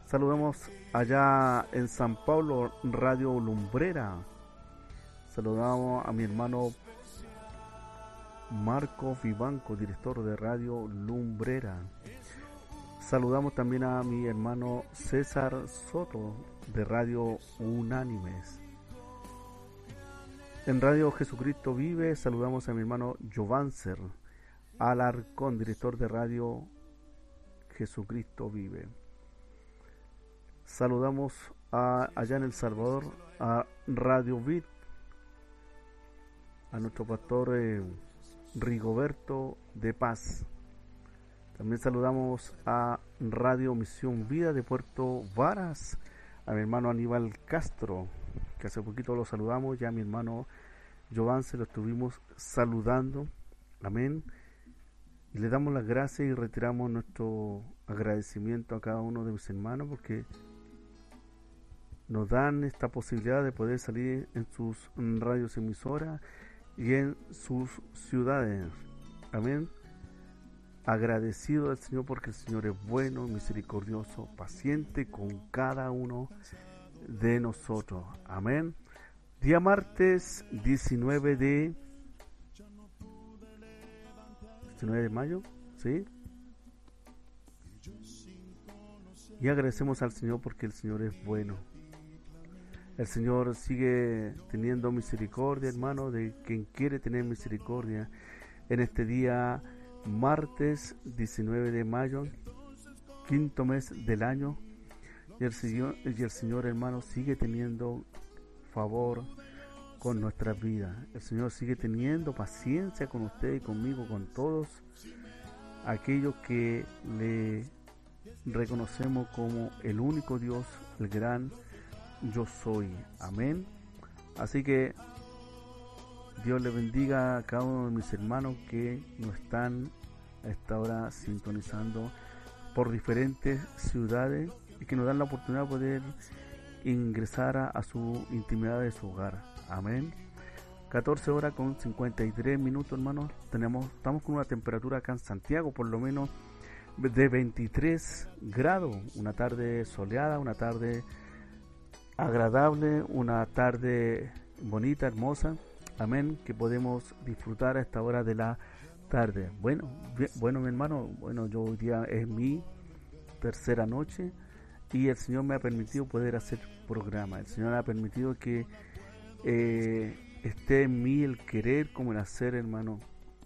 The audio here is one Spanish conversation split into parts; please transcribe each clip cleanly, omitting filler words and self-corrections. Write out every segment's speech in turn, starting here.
Saludamos allá en San Pablo, Radio Lumbrera. Saludamos a mi hermano Marco Vivanco, director de Radio Lumbrera. Saludamos también a mi hermano César Soto, de Radio Unánimes. En Radio Jesucristo Vive saludamos a mi hermano Jovanser Alarcón, director de Radio Jesucristo Vive. Saludamos allá en El Salvador a Radio Vid, a nuestro pastor Rigoberto de Paz. También saludamos a Radio Misión Vida de Puerto Varas, a mi hermano Aníbal Castro, que hace poquito lo saludamos, ya a mi hermano Jovan se lo estuvimos saludando, amén, y le damos las gracias y retiramos nuestro agradecimiento a cada uno de mis hermanos porque nos dan esta posibilidad de poder salir en sus radios emisoras y en sus ciudades, amén. Agradecido al Señor porque el Señor es bueno, misericordioso, paciente con cada uno de nosotros, amén. Día martes 19 de mayo, ¿sí? Y agradecemos al Señor porque el Señor es bueno. El Señor sigue teniendo misericordia, hermano, de quien quiere tener misericordia. En este día, martes 19 de mayo, quinto mes del año, y el Señor, hermano, sigue teniendo favor con nuestras vidas. El Señor sigue teniendo paciencia con usted y conmigo, con todos aquellos que le reconocemos como el único Dios, el gran yo soy, amén. Así que Dios le bendiga a cada uno de mis hermanos que nos están a esta hora sintonizando por diferentes ciudades y que nos dan la oportunidad de poder ingresar a su intimidad de su hogar, amén. 14 horas con 53 minutos, hermanos. Estamos con una temperatura acá en Santiago por lo menos de 23 grados, una tarde soleada, una tarde agradable, una tarde bonita, hermosa, amén, que podemos disfrutar a esta hora de la tarde. Bueno, mi hermano, yo hoy día es mi tercera noche y el Señor me ha permitido poder hacer programa. El Señor ha permitido que esté en mí el querer como el hacer, hermano.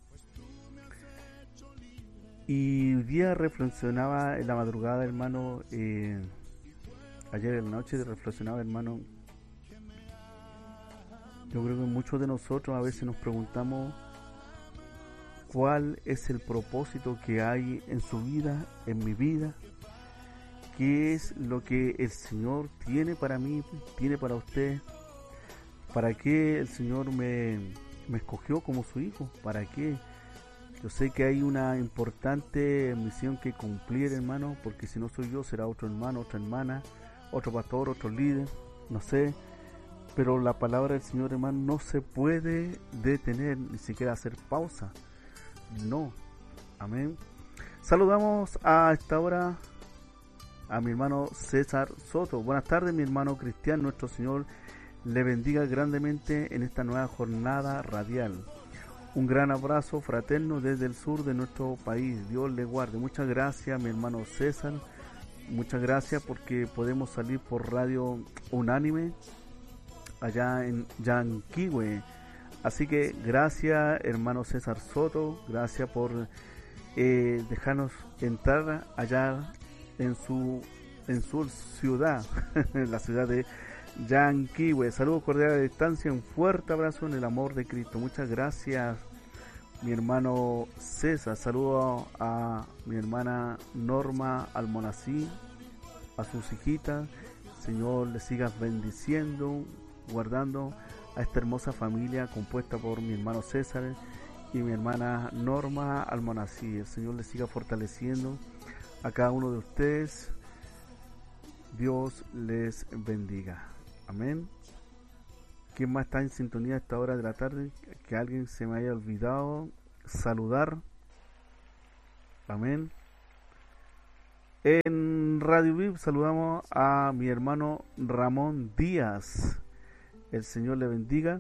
Y hoy día reflexionaba en la madrugada, hermano, ayer en la noche reflexionaba, hermano. Yo creo que muchos de nosotros a veces nos preguntamos cuál es el propósito que hay en su vida, en mi vida, qué es lo que el Señor tiene para mí, tiene para usted, para qué el Señor me escogió como su hijo, para qué. Yo sé que hay una importante misión que cumplir, hermano, porque si no soy yo será otro hermano, otra hermana, otro pastor, otro líder, no sé, pero la palabra del Señor, hermano, no se puede detener, ni siquiera hacer pausa, no, amén. Saludamos a esta hora a mi hermano César Soto. Buenas tardes, mi hermano Cristian, nuestro Señor le bendiga grandemente en esta nueva jornada radial. Un gran abrazo fraterno desde el sur de nuestro país, Dios le guarde. Muchas gracias, mi hermano César. Muchas gracias porque podemos salir por Radio Unánime allá en Yanquihue. Así que gracias, hermano César Soto, gracias por dejarnos entrar allá en su ciudad, en la ciudad de Yanquihue. Saludos cordiales a distancia, un fuerte abrazo en el amor de Cristo. Muchas gracias, mi hermano César. Saludos a mi hermana Norma Almonací, a sus hijitas. Señor, les sigas bendiciendo, guardando a esta hermosa familia compuesta por mi hermano César y mi hermana Norma Almonací. El Señor les siga fortaleciendo a cada uno de ustedes. Dios les bendiga. Amén. ¿Quién más está en sintonía a esta hora de la tarde? Que alguien se me haya olvidado saludar. Amén. En Radio VIP saludamos a mi hermano Ramón Díaz. El Señor le bendiga.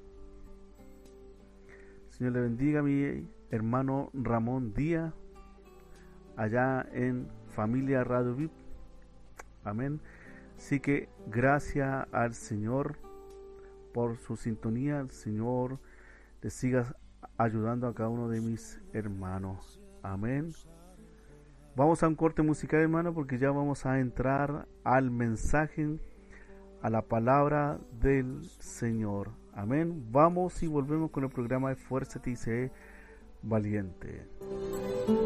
El Señor le bendiga a mi hermano Ramón Díaz, allá en Familia Radio VIP. Amén. Así que gracias al Señor por su sintonía. El Señor le siga ayudando a cada uno de mis hermanos. Amén. Vamos a un corte musical, hermano, porque ya vamos a entrar al mensaje, a la palabra del Señor. Amén. Vamos y volvemos con el programa de Esfuérzate y sé valiente.